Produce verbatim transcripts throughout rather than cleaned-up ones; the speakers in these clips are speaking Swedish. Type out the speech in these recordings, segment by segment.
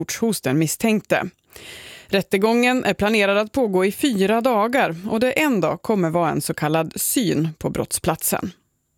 hos den misstänkte. Rättegången är planerad att pågå i fyra dagar och det en dag kommer vara en så kallad syn på brottsplatsen.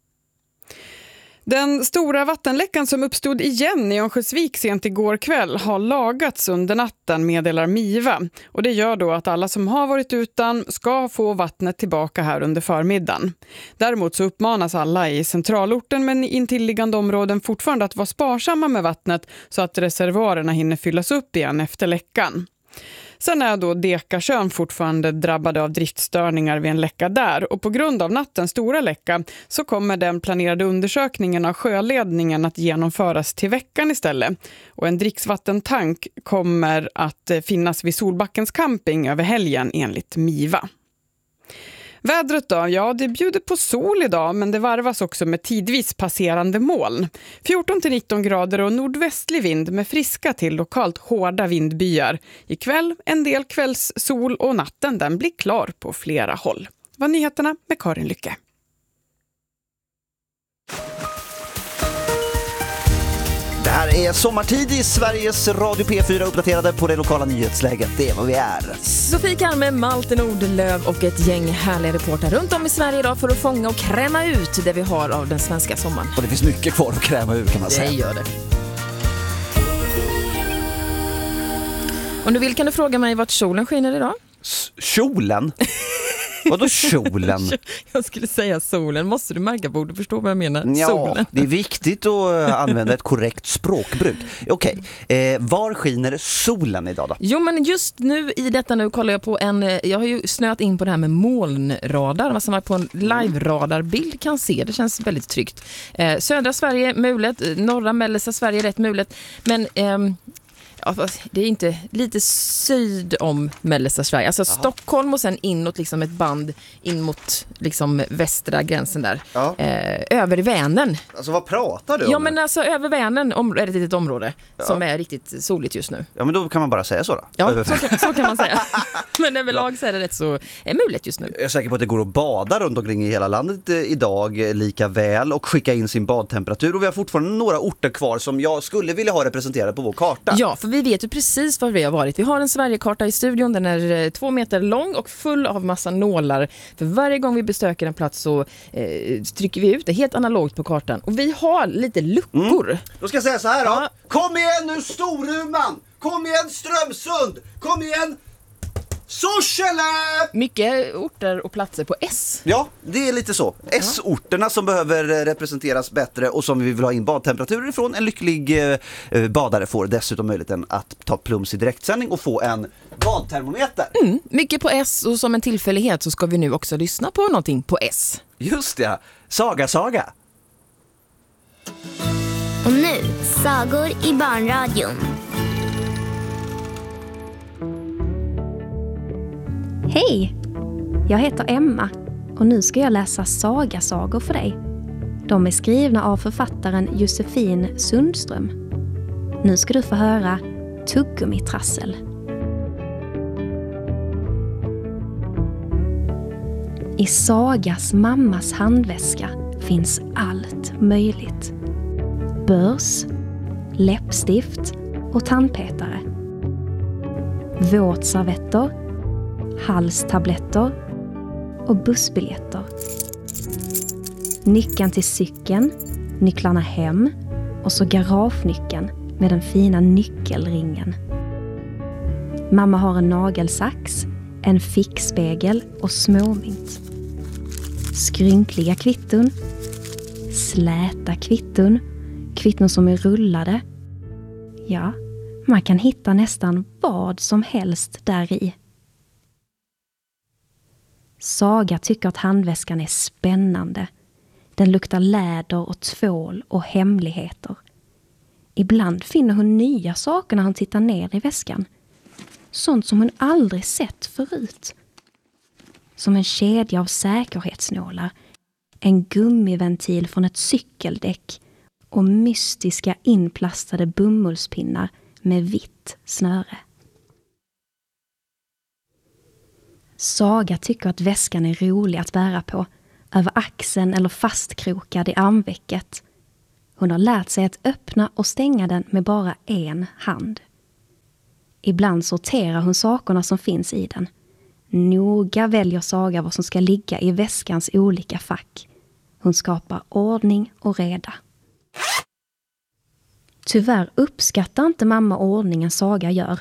Den stora vattenläckan som uppstod igen i Örnsköldsvik sent igår kväll har lagats under natten, meddelar Miva. Och det gör då att alla som har varit utan ska få vattnet tillbaka här under förmiddagen. Däremot så uppmanas alla i centralorten men intilliggande områden fortfarande att vara sparsamma med vattnet så att reservoarerna hinner fyllas upp igen efter läckan. Sen är då Dekarsön fortfarande drabbade av driftstörningar vid en läcka där och på grund av nattens stora läcka så kommer den planerade undersökningen av sjöledningen att genomföras till veckan istället. Och en dricksvattentank kommer att finnas vid Solbackens camping över helgen enligt Miva. Vädret då? Ja, det bjuder på sol idag men det varvas också med tidvis passerande moln. fjorton till nitton grader och nordvästlig vind med friska till lokalt hårda vindbyar. Ikväll en del kvällssol och natten den blir klar på flera håll. Det var nyheterna med Karin Lycke. Det här är sommartid i Sveriges Radio P fyra, uppdaterade på det lokala nyhetsläget. Det är vad vi är. Sofie Kalme, Malte Nordlöv och ett gäng härliga reporter runt om i Sverige idag för att fånga och kräma ut det vi har av den svenska sommaren. Och det finns mycket kvar att kräma ut kan man säga. Det gör det. Om du vill kan du fråga mig vart solen skiner idag? S- kjolen? Vadå kjolen? Jag skulle säga solen. Måste du märka på du förstår vad jag menar? Ja, solen. Det är viktigt att använda ett korrekt språkbruk. Okej, eh, var skiner solen idag då? Jo, men just nu i detta nu kollar jag på en, jag har ju snöat in på det här med molnradar, vad som man på en live-radarbild kan se. Det känns väldigt tryggt. Eh, södra Sverige mulet, norra mellersta Sverige rätt mulet, men ehm, ja, det är inte lite syd om mellersta Sverige. Alltså Aha. Stockholm och sen inåt liksom ett band in mot liksom västra gränsen där. Ja. Eh, över Vänern. Alltså vad pratar du om? Ja men alltså över Vänern om, är det ett litet område ja. som är riktigt soligt just nu. Ja men då kan man bara säga så då. Ja så kan, så kan man säga. Men överlag så är det rätt så är muligt just nu. Jag är säker på att det går att bada runt omkring i hela landet idag lika väl och skicka in sin badtemperatur. Och vi har fortfarande några orter kvar som jag skulle vilja ha representerade på vår karta. Ja, för vi vet ju precis var vi har varit. Vi har en Sverigekarta i studion. Den är två meter lång och full av massa nålar. För varje gång vi besöker en plats så eh, trycker vi ut det helt analogt på kartan. Och vi har lite luckor. Mm. Då ska jag säga så här då. Ja. Kom igen nu Storuman! Kom igen Strömsund! Kom igen Sorsele! Mycket orter och platser på S. Ja, det är lite så. S-orterna som behöver representeras bättre och som vi vill ha in badtemperaturer ifrån. En lycklig eh, badare får dessutom möjligheten att ta plums i direktsändning och få en badtermometer. Mm, mycket på S och som en tillfällighet så ska vi nu också lyssna på någonting på S. Just det, Saga Saga. Och nu, sagor i barnradion. Hej! Jag heter Emma och nu ska jag läsa sagasagor för dig. De är skrivna av författaren Josefin Sundström. Nu ska du få höra Tuggummitrassel. I Sagas mammas handväska finns allt möjligt. Börs, läppstift och tandpetare. Våtservetter, halstabletter och bussbiljetter. Nyckeln till cykeln, nycklarna hem och så garagenyckeln med den fina nyckelringen. Mamma har en nagelsax, en fickspegel och småmynt. Skrynkliga kvitton, släta kvitton, kvitton som är rullade. Ja, man kan hitta nästan vad som helst där i. Saga tycker att handväskan är spännande. Den luktar läder och tvål och hemligheter. Ibland finner hon nya saker när hon tittar ner i väskan. Sånt som hon aldrig sett förut. Som en kedja av säkerhetsnålar, en gummiventil från ett cykeldäck och mystiska inplastade bomullspinnar med vitt snöre. Saga tycker att väskan är rolig att bära på, över axeln eller fastkrokad i armvecket. Hon har lärt sig att öppna och stänga den med bara en hand. Ibland sorterar hon sakerna som finns i den. Noga väljer Saga vad som ska ligga i väskans olika fack. Hon skapar ordning och reda. Tyvärr uppskattar inte mamma ordningen Saga gör.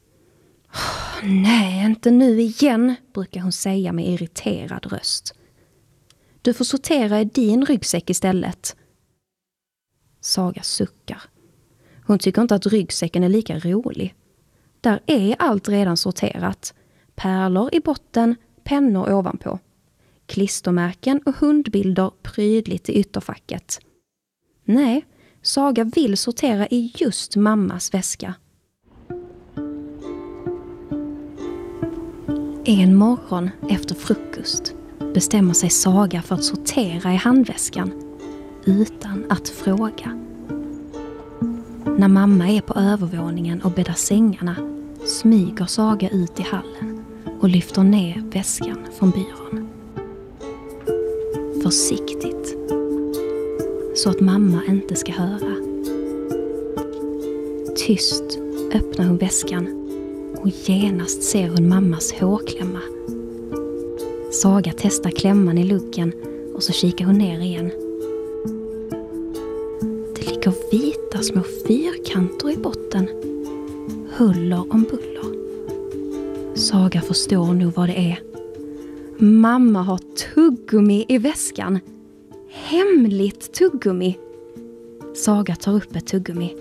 Nej, inte nu igen, brukar hon säga med irriterad röst. Du får sortera i din ryggsäck istället. Saga suckar. Hon tycker inte att ryggsäcken är lika rolig. Där är allt redan sorterat. Pärlor i botten, pennor ovanpå. Klistermärken och hundbilder prydligt i ytterfacket. Nej, Saga vill sortera i just mammas väska. En morgon efter frukost bestämmer sig Saga för att sortera i handväskan utan att fråga. När mamma är på övervåningen och bäddar sängarna smyger Saga ut i hallen och lyfter ner väskan från byrån. Försiktigt, så att mamma inte ska höra. Tyst öppnar hon väskan och genast ser hon mammas hårklämma. Saga testar klämman i luggen och så kikar hon ner igen. Det ligger vita små fyrkanter i botten. Huller om buller. Saga förstår nog vad det är. Mamma har tuggummi i väskan. Hemligt tuggummi. Saga tar upp ett tuggummi.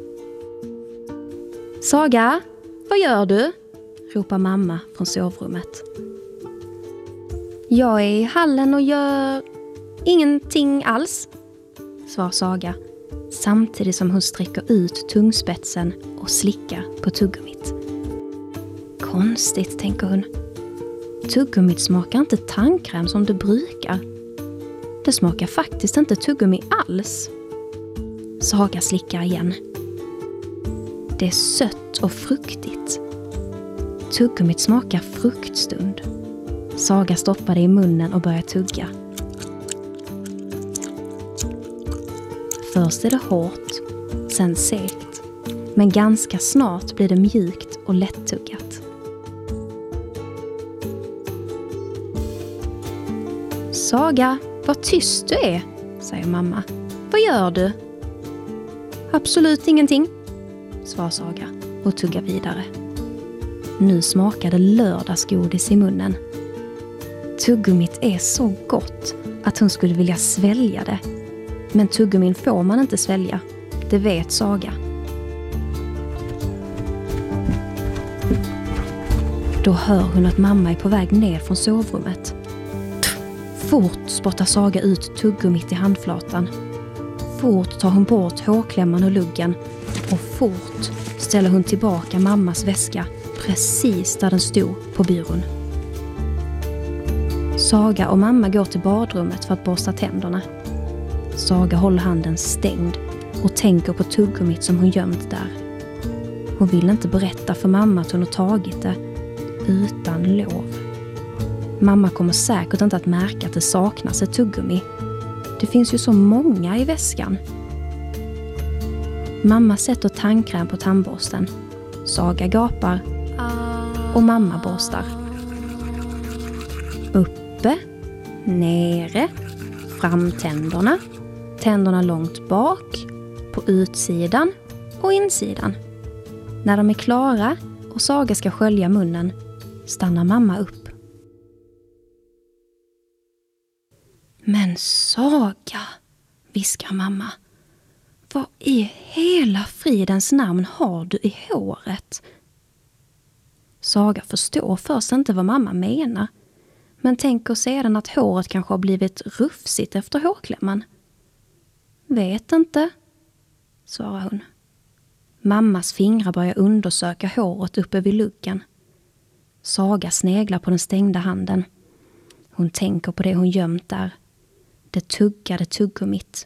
Saga, vad gör du? Ropar mamma från sovrummet. Jag är i hallen och gör ingenting alls, svarar Saga, samtidigt som hon sträcker ut tungspetsen och slickar på tuggummit. Konstigt, tänker hon. Tuggummit smakar inte tandkräm som det brukar. Det smakar faktiskt inte tuggummi alls. Saga slickar igen. Det är sött och fruktigt. Tuggummit smakar fruktstund. Saga stoppar det i munnen och börjar tugga. Först är det hårt, sen segt. Men ganska snart blir det mjukt och lättuggat. Saga, vad tyst du är, säger mamma. Vad gör du? Absolut ingenting, svarar Saga och tuggar vidare. Nu smakade lördagsgodis i munnen. Tuggummit är så gott att hon skulle vilja svälja det. Men tuggummin får man inte svälja. Det vet Saga. Då hör hon att mamma är på väg ner från sovrummet. Fort spottar Saga ut tuggummit i handflatan. Fort tar hon bort hårklämman och luggen. Och fort ställer hon tillbaka mammas väska precis där den stod på byrån. Saga och mamma går till badrummet för att borsta tänderna. Saga håller handen stängd och tänker på tuggummit som hon gömt där. Hon vill inte berätta för mamma att hon har tagit det utan lov. Mamma kommer säkert inte att märka att det saknas ett tuggummi. Det finns ju så många i väskan. Mamma sätter tandkräm på tandborsten. Saga gapar och mamma borstar. Uppe, nere, framtänderna, tänderna långt bak, på utsidan och insidan. När de är klara och Saga ska skölja munnen stannar mamma upp. Men Saga, viskar mamma. Vad i hela fridens namn har du i håret? Saga förstår först inte vad mamma menar. Men tänker sedan att håret kanske har blivit rufsigt efter hårklämman. Vet inte, svarar hon. Mammas fingrar börjar undersöka håret uppe vid luggen. Saga sneglar på den stängda handen. Hon tänker på det hon gömt där. Det tuggade tuggummit.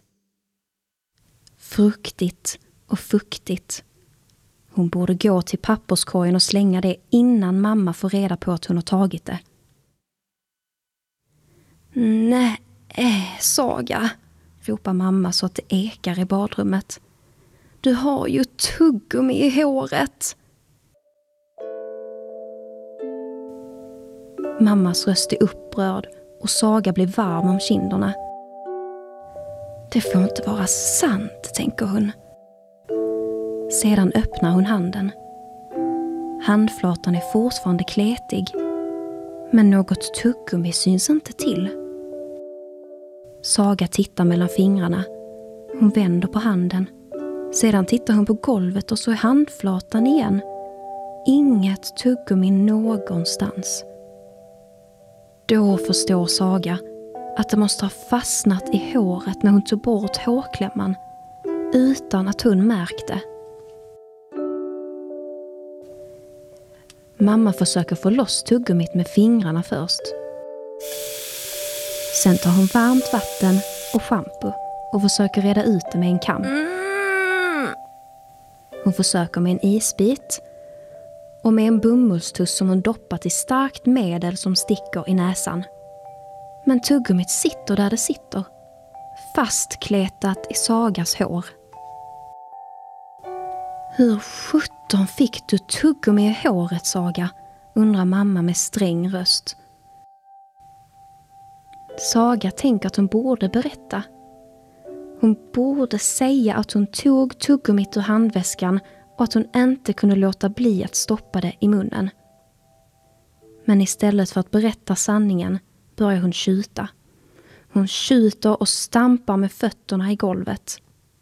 Fruktigt och fuktigt. Hon borde gå till papperskorgen och slänga det innan mamma får reda på att hon har tagit det. Nej, Saga, ropar mamma så att det ekar i badrummet. Du har ju tuggummi i håret. Mammas röst är upprörd och Saga blir varm om kinderna. Det får inte vara sant, tänker hon. Sedan öppnar hon handen. Handflatan är fortfarande kletig, men något tuggummi syns inte till. Saga tittar mellan fingrarna. Hon vänder på handen. Sedan tittar hon på golvet och så är handflatan igen. Inget tuggummi någonstans. Då förstår Saga att det måste ha fastnat i håret när hon tog bort hårklämman, utan att hon märkte. Mamma försöker få loss tuggummit med fingrarna först. Sen tar hon varmt vatten och shampoo och försöker reda ut det med en kam. Hon försöker med en isbit och med en bomullstuss som hon doppat i starkt medel som sticker i näsan. Men tuggummit sitter där det sitter, fastkletat i Sagas hår. Hur sjutton fick du tuggummi i håret, Saga? Undrar mamma med sträng röst. Saga tänker att hon borde berätta. Hon borde säga att hon tog tuggummit ur handväskan och att hon inte kunde låta bli att stoppa det i munnen. Men istället för att berätta sanningen börjar hon tjuta. Hon tjuter och stampar med fötterna i golvet.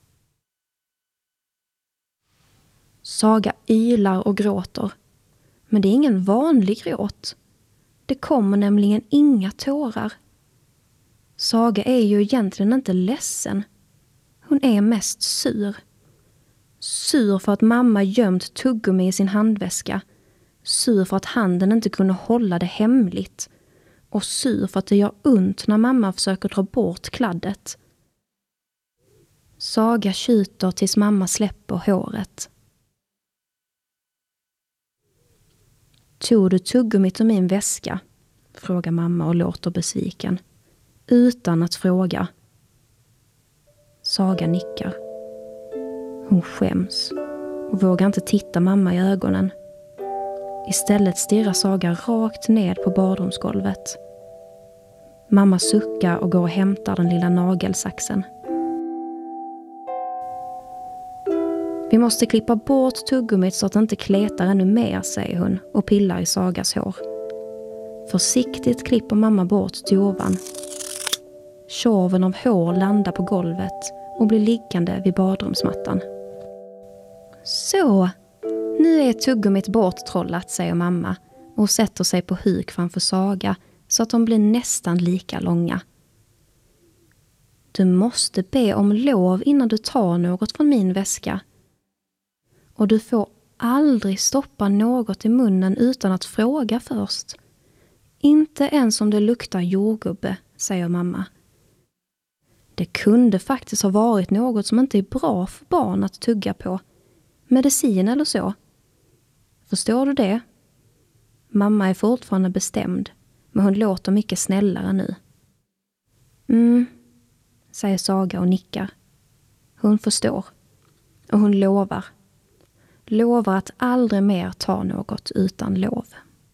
Saga ylar och gråter. Men det är ingen vanlig gråt. Det kommer nämligen inga tårar. Saga är ju egentligen inte ledsen. Hon är mest sur. Sur för att mamma gömt tuggummi i sin handväska. Sur för att handen inte kunde hålla det hemligt. Och sur för att det gör ont när mamma försöker dra bort kladdet. Saga tjuter tills mamma släpper håret. Tog du tuggummit ur min väska? Frågar mamma och låter besviken. Utan att fråga. Saga nickar. Hon skäms och vågar inte titta mamma i ögonen. Istället stirrar Saga rakt ned på badrumsgolvet. Mamma suckar och går och hämtar den lilla nagelsaxen. Vi måste klippa bort tuggummit så att det inte kletar ännu mer, säger hon och pillar i Sagas hår. Försiktigt klipper mamma bort tovan. Tjorven av hår landar på golvet och blir liggande vid badrumsmattan. Så, nu är tuggummit borttrollat, säger mamma och sätter sig på huk framför Saga så att de blir nästan lika långa. Du måste be om lov innan du tar något från min väska. Och du får aldrig stoppa något i munnen utan att fråga först. Inte ens om det luktar jordgubbe, säger mamma. Det kunde faktiskt ha varit något som inte är bra för barn att tugga på. Medicin eller så. Förstår du det? Mamma är fortfarande bestämd, men hon låter mycket snällare nu. Mm, säger Saga och nickar. Hon förstår. Och hon lovar. Lovar att aldrig mer ta något utan lov.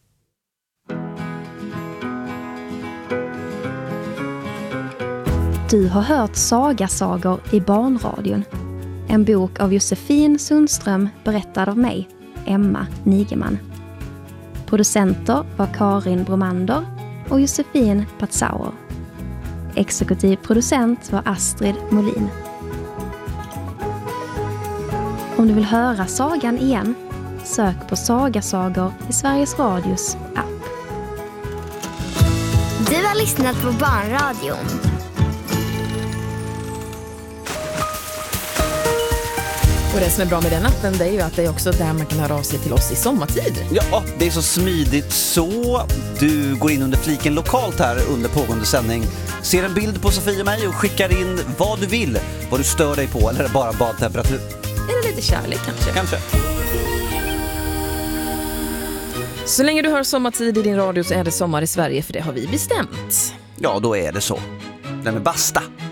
Du har hört Sagasagor i barnradion. En bok av Josefin Sundström berättad av mig, Emma Nigeman. Producenter var Karin Bromander och Josefin Patzauer. Exekutiv producent var Astrid Molin. Om du vill höra sagan igen, sök på Sagasagor i Sveriges Radios app. Du har lyssnat på Barnradion. Och det som är bra med den appen, det är ju att det är också där man kan höra av sig till oss i sommartid. Ja, det är så smidigt så. Du går in under fliken lokalt här under pågående sändning. Ser en bild på Sofie och mig och skickar in vad du vill. Vad du stör dig på eller bara badtemperatur. Eller lite kärlek kanske. Kanske. Så länge du hör sommartid i din radio så är det sommar i Sverige, för det har vi bestämt. Ja, då är det så. Nej men basta.